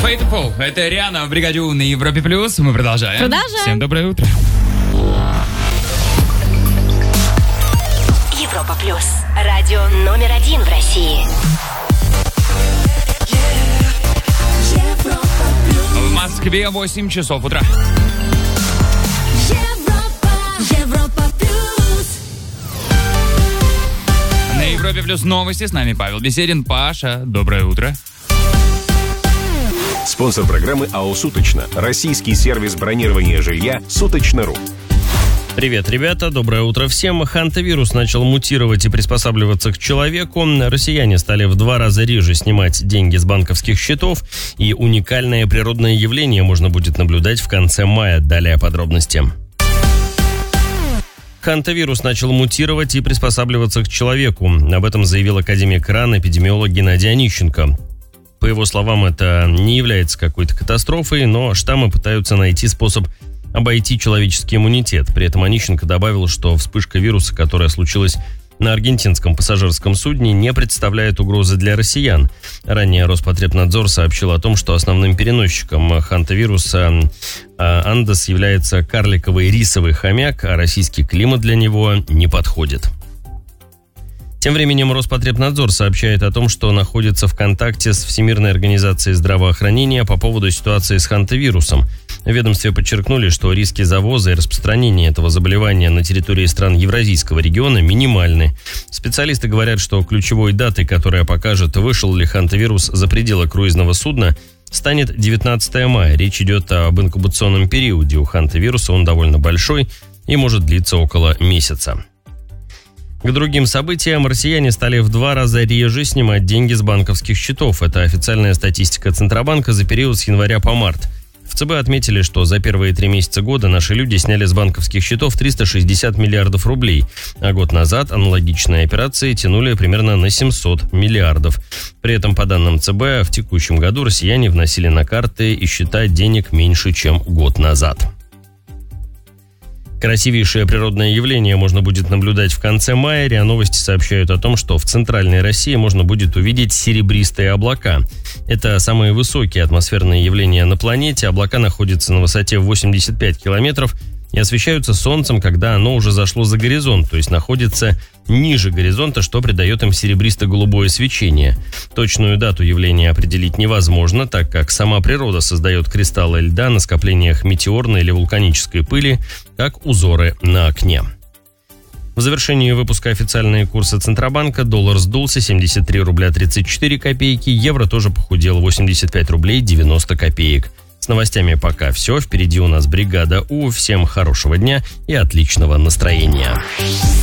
Faithful. Это Риана в бригаде У на Европе Плюс. Мы продолжаем. Всем доброе утро. Европа Плюс. Радио номер 1 в России. В Москве 8 часов утра. Европа Плюс. На Европе Плюс новости. С нами Павел Беседин. Паша, доброе утро. Спонсор программы АО «Суточно». Российский сервис бронирования жилья «Суточно.ру». Привет, ребята, доброе утро всем. Хантавирус начал мутировать и приспосабливаться к человеку. Россияне стали в 2 раза реже снимать деньги с банковских счетов. И уникальное природное явление можно будет наблюдать в конце мая. Далее подробности. Хантавирус начал мутировать и приспосабливаться к человеку. Об этом заявил академик РАН эпидемиолог Геннадий Онищенко. По его словам, это не является какой-то катастрофой, но штаммы пытаются найти способ обойти человеческий иммунитет. При этом Онищенко добавил, что вспышка вируса, которая случилась на аргентинском пассажирском судне, не представляет угрозы для россиян. Ранее Роспотребнадзор сообщил о том, что основным переносчиком хантавируса Андес является карликовый рисовый хомяк, а российский климат для него не подходит. Тем временем Роспотребнадзор сообщает о том, что находится в контакте с Всемирной организацией здравоохранения по поводу ситуации с хантавирусом. В ведомстве подчеркнули, что риски завоза и распространения этого заболевания на территории стран Евразийского региона минимальны. Специалисты говорят, что ключевой датой, которая покажет, вышел ли хантавирус за пределы круизного судна, станет 19 мая. Речь идет об инкубационном периоде у хантавируса, он довольно большой и может длиться около месяца. К другим событиям россияне стали в 2 раза реже снимать деньги с банковских счетов. Это официальная статистика Центробанка за период с января по март. В ЦБ отметили, что за первые 3 месяца года наши люди сняли с банковских счетов 360 миллиардов рублей, а год назад аналогичные операции тянули примерно на 700 миллиардов. При этом, по данным ЦБ, в текущем году россияне вносили на карты и счета денег меньше, чем год назад. Красивейшее природное явление можно будет наблюдать в конце мая. РИА Новости сообщают о том, что в центральной России можно будет увидеть серебристые облака. Это самые высокие атмосферные явления на планете. Облака находятся на высоте 85 километров и освещаются солнцем, когда оно уже зашло за горизонт, то есть находится ниже горизонта, что придает им серебристо-голубое свечение. Точную дату явления определить невозможно, так как сама природа создает кристаллы льда на скоплениях метеорной или вулканической пыли, как узоры на окне. В завершении выпуска официальные курсы Центробанка. Доллар сдулся 73 рубля 34 копейки, евро тоже похудел 85 рублей 90 копеек. С новостями пока все. Впереди у нас бригада У. Всем хорошего дня и отличного настроения.